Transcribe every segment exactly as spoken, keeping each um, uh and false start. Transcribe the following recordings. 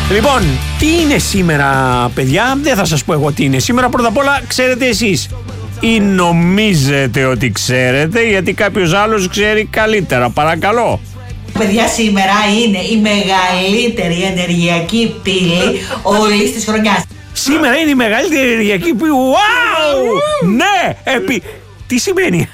Λοιπόν, τι είναι σήμερα, παιδιά? Δεν θα σας πω εγώ τι είναι σήμερα. Πρώτα απ' όλα, ξέρετε εσείς ή νομίζετε ότι ξέρετε, γιατί κάποιος άλλος ξέρει καλύτερα? Παρακαλώ. Παιδιά, σήμερα είναι η μεγαλύτερη ενεργειακή πύλη όλης της χρονιάς. Σήμερα είναι η μεγαλύτερη ενεργειακή πύλη. Wow! Ναι! Επί... Τι σημαίνει?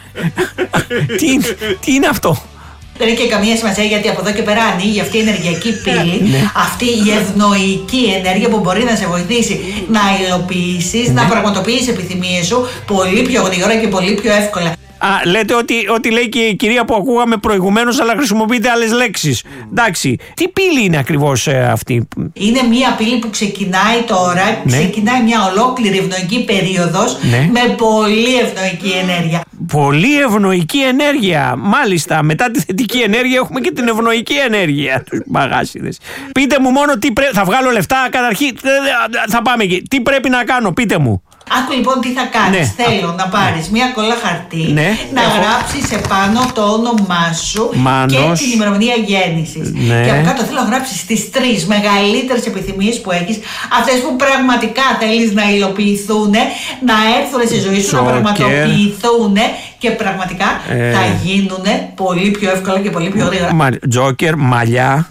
τι, είναι, τι είναι αυτό? Δεν έχει και καμία σημασία, γιατί από εδώ και πέρα ανοίγει αυτή η ενεργειακή πύλη, ναι. αυτή η ευνοϊκή ενέργεια που μπορεί να σε βοηθήσει να υλοποιήσεις, ναι. να πραγματοποιήσεις επιθυμίες σου πολύ πιο γρήγορα και πολύ πιο εύκολα. Α, λέτε ότι, ότι λέει και η κυρία που ακούγαμε προηγουμένως, αλλά χρησιμοποιείτε άλλες λέξεις. Εντάξει, τι πύλη είναι ακριβώς ε, αυτή? Είναι μια πύλη που ξεκινάει τώρα, ναι. ξεκινάει μια ολόκληρη ευνοϊκή περίοδος, ναι. με πολύ ευνοϊκή ενέργεια. Πολύ ευνοϊκή ενέργεια. Μάλιστα, μετά τη θετική ενέργεια έχουμε και την ευνοϊκή ενέργεια. Τους μαγάσιδες. Πείτε μου μόνο τι πρέπει. Θα βγάλω λεφτά καταρχήν. Θα πάμε εκεί. Τι πρέπει να κάνω, πείτε μου. Άκου λοιπόν τι θα κάνεις. Ναι. Θέλω Α, να πάρεις ναι. μια κόλλα χαρτί, ναι. να Έχω. γράψεις επάνω το όνομά σου Μάνος. και την ημερομηνία γέννησης. Ναι. Και από κάτω θέλω να γράψεις τις τρεις μεγαλύτερες επιθυμίες που έχεις, αυτές που πραγματικά θέλεις να υλοποιηθούν, να έρθουν στη ζωή σου, Τζόκερ. να πραγματοποιηθούν και πραγματικά ε. θα γίνουν πολύ πιο εύκολα και πολύ πιο γρήγορα. Μα, Τζόκερ, μαλλιά.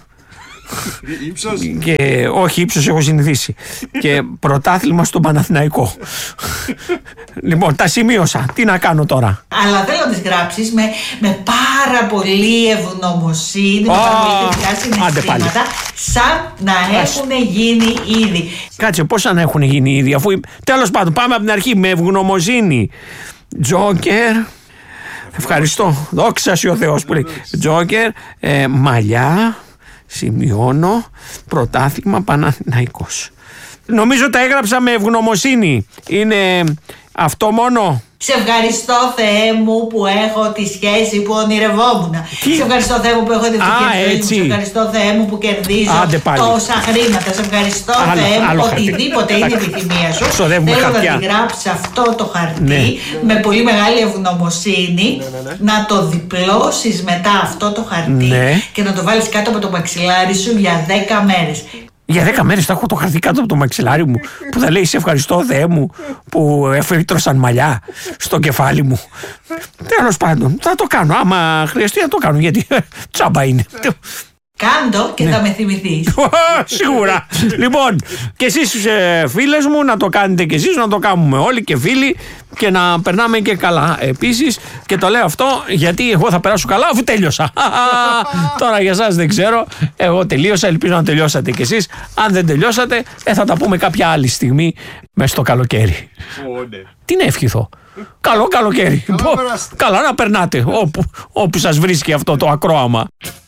Ήψος. Και, όχι, ύψος έχω συνηθίσει. Και πρωτάθλημα στον Παναθηναϊκό. Λοιπόν, τα σημείωσα. Τι να κάνω τώρα? Αλλά θέλω να τις γράψεις με, με πάρα πολύ ευγνωμοσύνη, oh, με πάρα πολύ θετικά συναισθήματα, σαν να έχουν γίνει ήδη. Κάτσε, πώς σαν να έχουν γίνει ήδη, αφού τέλος πάντων πάμε από την αρχή με ευγνωμοσύνη. Τζόκερ. Ευχαριστώ. Δόξα σοι ο Θεός που λέει. Τζόκερ, ε, μαλλιά. Σημειώνω, πρωτάθλημα Παναθηναϊκός. Νομίζω τα έγραψα με ευγνωμοσύνη. Είναι αυτό μόνο? Σε ευχαριστώ, Θεέ μου, που έχω τη σχέση που ονειρευόμουν. Τι? Σε ευχαριστώ, Θεέ μου, που έχω τη σχέση. Σε ευχαριστώ, Θεέ μου, που κερδίζω τόσα χρήματα. Σε ευχαριστώ, άλλο, Θεέ μου, οτιδήποτε είναι η επιθυμία σου. Θέλω να τη γράψεις αυτό το χαρτί, ναι. με πολύ μεγάλη ευγνωμοσύνη, ναι, ναι, ναι. να το διπλώσεις μετά αυτό το χαρτί, ναι. και να το βάλεις κάτω από το μαξιλάρι σου για δέκα μέρες. Για δέκα μέρες θα έχω το χαρτί κάτω από το μαξιλάρι μου που θα λέει σε ευχαριστώ Θεέ μου που εφήτρωσαν μαλλιά στο κεφάλι μου. Τέλος πάντων, θα το κάνω. Άμα χρειαστεί να το κάνω, γιατί τσάμπα είναι. Κάντο και ναι. θα με θυμηθείς. Σίγουρα. Λοιπόν, και εσείς ε, φίλες μου, να το κάνετε και εσείς, να το κάνουμε όλοι και φίλοι και να περνάμε και καλά. Επίσης, και το λέω αυτό γιατί εγώ θα περάσω καλά αφού τέλειωσα. Τώρα για εσάς δεν ξέρω. Εγώ τελείωσα, ελπίζω να τελειώσατε κι εσείς. Αν δεν τελειώσατε, ε, θα τα πούμε κάποια άλλη στιγμή μες στο καλοκαίρι. Τι να ευχηθώ? Καλό καλοκαίρι. Καλά να περνάτε όπου, όπου σας βρίσκει αυτό το ακρόαμα.